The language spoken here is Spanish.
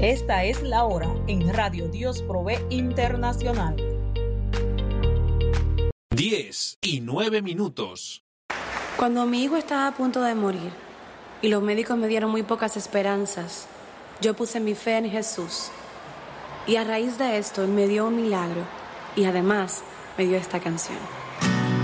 Esta es la hora en Radio Dios Provee Internacional. 10:09. Cuando mi hijo estaba a punto de morir y los médicos me dieron muy pocas esperanzas, yo puse mi fe en Jesús. Y a raíz de esto, Él me dio un milagro y además me dio esta canción.